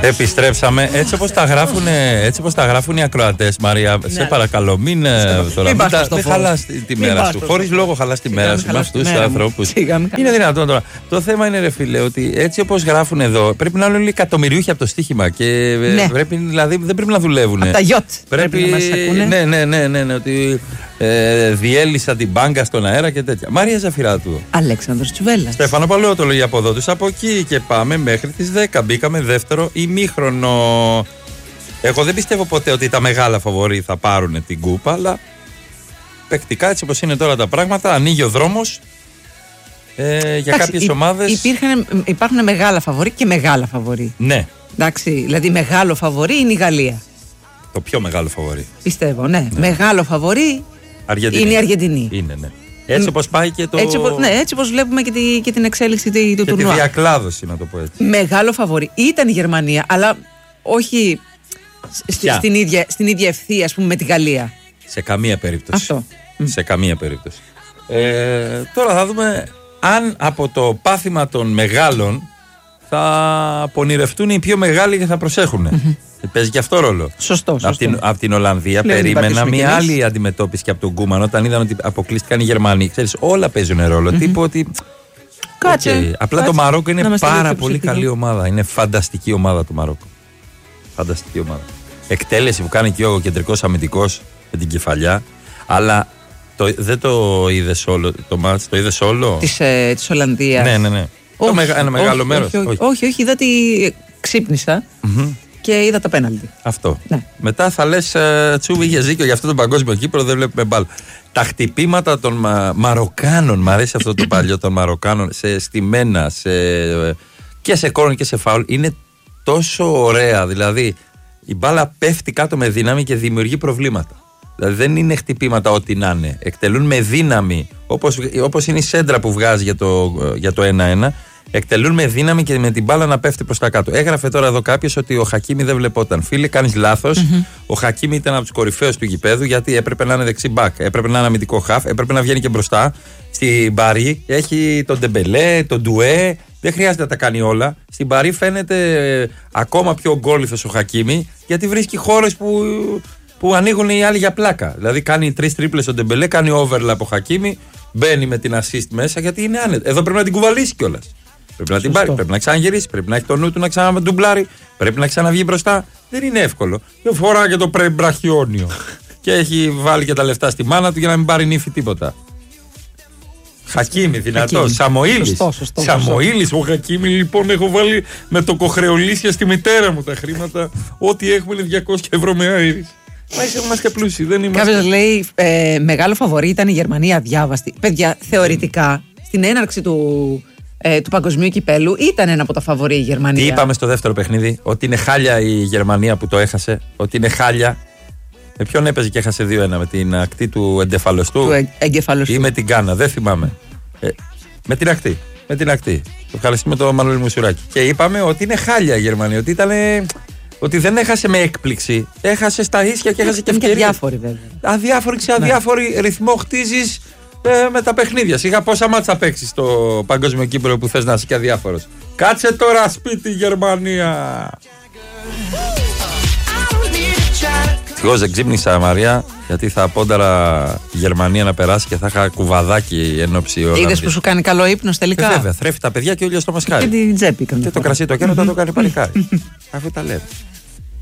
Επιστρέψαμε έτσι όπως τα γράφουν οι ακροατές. Μαρία, σε παρακαλώ, μην χαλάς τη μέρα σου. Χωρίς λόγο χαλάς τη μέρα σου με αυτούς τους ανθρώπους. Είναι δυνατόν τώρα. Το θέμα είναι, ρε φίλε, ότι έτσι όπως γράφουν εδώ, πρέπει να είναι εκατομμυριούχοι από το στοίχημα και πρέπει, δηλαδή, δεν πρέπει να δουλεύουν. Από τα γιότ πρέπει να μας ακούνε. Ναι, ότι διέλυσα την μπάγκα στον αέρα και τέτοια. Μάρια Ζαφυράτου. Αλέξανδρος Τσουβέλλας. Στέφανο Παλαιότολο για από εδώ τους. Από εκεί και πάμε μέχρι τις 10. Μπήκαμε δεύτερο ημίχρονο. Εγώ δεν πιστεύω ποτέ ότι τα μεγάλα φαβορί θα πάρουν την κούπα, αλλά παικτικά έτσι όπως είναι τώρα τα πράγματα, ανοίγει ο δρόμος για κάποιες ομάδες. Υπάρχουν μεγάλα φαβορί και μεγάλα φαβορί. Ναι. Εντάξει, δηλαδή μεγάλο φαβορί είναι η Γαλλία. Το πιο μεγάλο φαβορί. Πιστεύω, ναι. Μεγάλο φαβορί είναι η Αργεντινή. Είναι, ναι. Έτσι όπως πάει και το. Έτσι όπως βλέπουμε και την εξέλιξη του τουρνουά. Και τη διακλάδωση, να το πω έτσι. Μεγάλο φαβορί ήταν η Γερμανία, αλλά όχι στην ίδια ευθεία, ας πούμε, με τη Γαλλία. Σε καμία περίπτωση. Αυτό. Σε καμία περίπτωση. Τώρα θα δούμε αν από το πάθημα των μεγάλων θα πονηρευτούν οι πιο μεγάλοι και θα προσέχουν. Παίζει και αυτό ρόλο. Σωστό. Από την Ολλανδία περίμενα μια άλλη αντιμετώπιση και από τον Κούμαν όταν είδαν ότι αποκλείστηκαν οι Γερμανοί. Ξέρεις, όλα παίζουν ρόλο. Τύπου ότι. Κάτσε. Απλά το Μαρόκο είναι πάρα πολύ καλή ομάδα. Είναι φανταστική ομάδα του Μαρόκο. Φανταστική ομάδα. Εκτέλεση που κάνει και ο κεντρικός αμυντικός με την κεφαλιά. Αλλά δεν το είδες όλο το μάτς, το είδες όλο. Της Ολλανδίας. Ναι. Ένα μεγάλο μέρος. Όχι, είδα ότι ξύπνησα. Και είδα τα πέναλτι. Αυτό. Ναι. Μετά θα λες Τσούβι, είχε δίκιο για αυτό το παγκόσμιο κύπρο, δεν βλέπουμε μπάλ. Τα χτυπήματα των Μαροκάνων, μου αρέσει αυτό το παλιό των Μαροκάνων, σε στημένα, και σε κόρνερ και σε φάουλ, είναι τόσο ωραία. Δηλαδή η μπάλα πέφτει κάτω με δύναμη και δημιουργεί προβλήματα. Δηλαδή δεν είναι χτυπήματα ό,τι να είναι. Εκτελούν με δύναμη, όπως είναι η σέντρα που βγάζει για το 1-1. Εκτελούν με δύναμη και με την μπάλα να πέφτει προς τα κάτω. Έγραφε τώρα εδώ κάποιος ότι ο Χακίμι δεν βλεπόταν. Φίλε, κάνεις λάθος. Ο Χακίμι ήταν από τους κορυφαίους του γηπέδου, γιατί έπρεπε να είναι δεξί μπακ, έπρεπε να είναι αμυντικό χαφ, έπρεπε να βγαίνει και μπροστά. Στην Παρί έχει τον Ντεμπελέ, τον Ντουέ. Δεν χρειάζεται να τα κάνει όλα. Στην Παρί φαίνεται ακόμα πιο γκόλιθος ο Χακίμι, γιατί βρίσκει χώρες που ανοίγουν οι άλλοι για πλάκα. Δηλαδή κάνει 3 τρίπλες ο Ντεμπελέ, κάνει overlap ο Χακίμι, μπαίνει με την assist μέσα, γιατί είναι άνετο. Εδώ πρέπει να την κουβαλήσει κιόλας. Πρέπει να την πάρει, πρέπει να ξαναγυρίσει, πρέπει να έχει το νου του να ξαναντουμπλάρει, πρέπει να ξαναβγεί μπροστά. Δεν είναι εύκολο. Και φορά και το πρεμπραχιόνιο. Και έχει βάλει και τα λεφτά στη μάνα του για να μην πάρει νύφη τίποτα. Χακίμι, δυνατό. Σαμοήλης. Σαμοήλης. Ο Χακίμι, λοιπόν, έχω βάλει με το κοχρεολίσια στη μητέρα μου τα χρήματα. Ό,τι έχουμε είναι 200 ευρώ με άιρις. Μα είμαστε πλούσιοι, δεν είμαστε. Κάποιος λέει μεγάλο φαβορί ήταν η Γερμανία αδιάβαστη. Παιδιά, θεωρητικά στην έναρξη του παγκοσμίου κυπέλου ήταν ένα από τα φαβορί η Γερμανία. Τι είπαμε στο δεύτερο παιχνίδι, ότι είναι χάλια η Γερμανία που το έχασε, ότι είναι χάλια. Με ποιον έπαιζε και έχασε 2-1, με την ακτή του εγκεφαλοστού ή με την Γκάνα, δεν θυμάμαι. Με την ακτή. Το ευχαριστώ με το Μανώλη Μουσουράκη. Και είπαμε ότι είναι χάλια η Γερμανία, ότι δεν έχασε με έκπληξη. Έχασε στα ίσια και έχασε και ευκαιρία. Είναι αδιάφοροι βέβαια. Σε αδιάφορη ρυθμό χτίζεις με τα παιχνίδια. Σιγά πόσα μάτσα θα παίξεις στο παγκόσμιο κύπρο που θες να είσαι και αδιάφορος. Κάτσε τώρα σπίτι Γερμανία. Ευτυχώς δεν ξύπνησα, Μαρία, γιατί θα απόνταρα η Γερμανία να περάσει και θα είχα κουβαδάκι εν ώψη Ολλανδίας. Είδες που σου κάνει καλό ύπνος τελικά. Βέβαια, θρέφει τα παιδιά και ο ήλιος το μασχάρι. Και την τσέπη. Και το κρασί το κέρατο το κάνει παλικάρι. Αφού τα λέμε.